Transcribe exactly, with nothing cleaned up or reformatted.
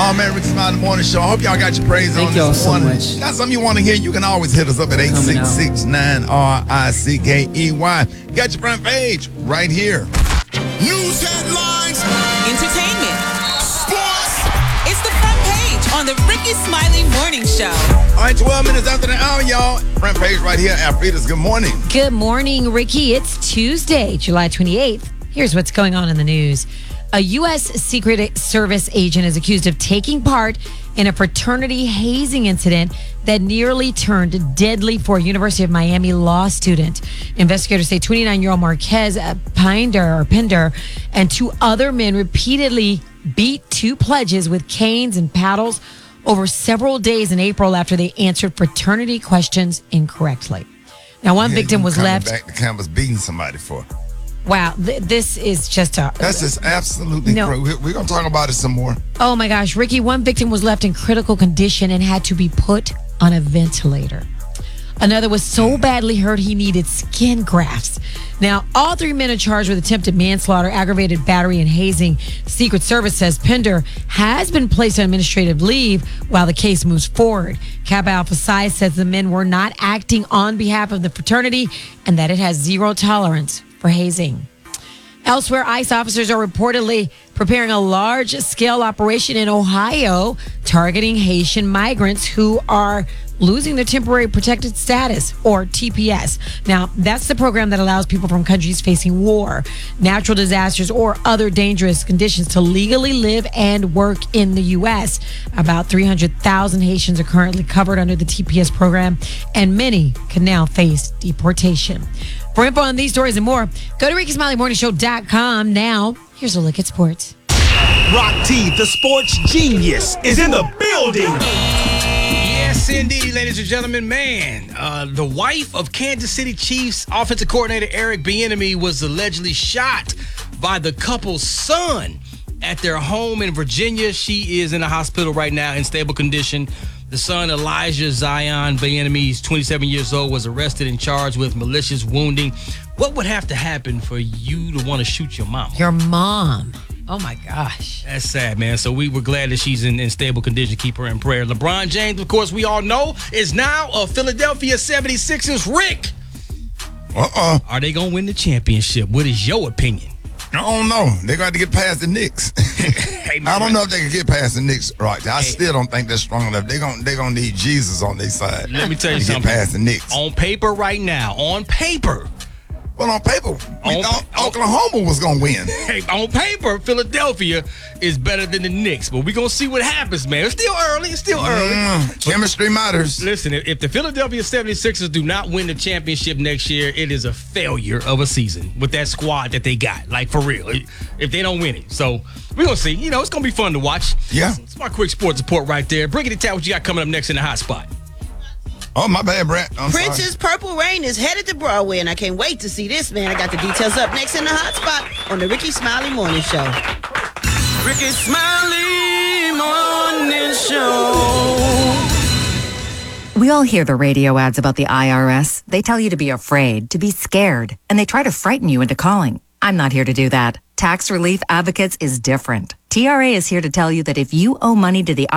Oh, man, Ricky Smiley Morning Show. I hope y'all got your praise Thank on y'all this so morning. much. Got something you want to hear? You can always hit us up at eight six six, nine R I C K E Y. Got your front page right here. News headlines. Entertainment. Sports. It's the front page on the Ricky Smiley Morning Show. All right, twelve minutes after the hour, y'all. Front page right here. Alfreda's good morning. Good morning, Ricky. It's Tuesday, July twenty-eighth. Here's what's going on in the news. A U S Secret Service agent is accused of taking part in a fraternity hazing incident that nearly turned deadly for a University of Miami law student. Investigators say twenty-nine-year-old Marquez Pinder, or Pinder and two other men repeatedly beat two pledges with canes and paddles over several days in April after they answered fraternity questions incorrectly. Now, one Yeah, victim you was coming left. back to campus beating somebody for. Wow, th- this is just a... That's just absolutely No. crazy. We're going to talk about it some more. Oh my gosh, Ricky, one victim was left in critical condition and had to be put on a ventilator. Another was so badly hurt he needed skin grafts. Now, all three men are charged with attempted manslaughter, aggravated battery, and hazing. Secret Service says Pinder has been placed on administrative leave while the case moves forward. Kappa Alpha Psi says the men were not acting on behalf of the fraternity and that it has zero tolerance for hazing. Elsewhere, ICE officers are reportedly preparing a large-scale operation in Ohio targeting Haitian migrants who are losing their temporary protected status, or T P S. Now, that's the program that allows people from countries facing war, natural disasters, or other dangerous conditions to legally live and work in the U S. About three hundred thousand Haitians are currently covered under the T P S program, and many can now face deportation. For info on these stories and more, go to Ricky Smiley Morning Show dot com. Now, here's a look at sports. Rock T, the sports genius, is in the building. Yes, indeed, ladies and gentlemen. Man, uh, the wife of Kansas City Chiefs offensive coordinator Eric Bieniemy was allegedly shot by the couple's son at their home in Virginia. She is in a hospital right now in stable condition. The son, Elijah Zion Bieniemy, he's twenty-seven years old, was arrested and charged with malicious wounding. What would have to happen for you to want to shoot your mom? Your mom. Oh, my gosh. That's sad, man. So we were glad that she's in, in stable condition. Keep her in prayer. LeBron James, of course, we all know, is now a Philadelphia seventy-sixers. Rick, Uh-uh. are they going to win the championship? What is your opinion? I don't know. They got to get past the Knicks. Hey, I don't man. know if they can get past the Knicks. Right. I Hey. still don't think they're strong enough. They're going they gonna need Jesus on their side. Let me tell you to something. get past the Knicks. On paper right now, on paper, Well, on paper, we On- thought Oklahoma was going to win. hey, on paper, Philadelphia is better than the Knicks. But we're going to see what happens, man. It's still early. It's still early. Mm, chemistry matters. Listen, if, if the Philadelphia seventy-sixers do not win the championship next year, it is a failure of a season with that squad that they got. Like, for real. If they don't win it. So, we're going to see. You know, it's going to be fun to watch. Yeah. It's my quick sports report right there. Bring it to town what you got coming up next in the hot spot. Oh, my bad, Brett. I'm Prince's sorry. Purple Rain is headed to Broadway, and I can't wait to see this, man. I got the details up next in the hot spot on the Ricky Smiley Morning Show. Ricky Smiley Morning Show. We all hear the radio ads about the I R S. They tell you to be afraid, to be scared, and they try to frighten you into calling. I'm not here to do that. Tax Relief Advocates is different. T R A is here to tell you that if you owe money to the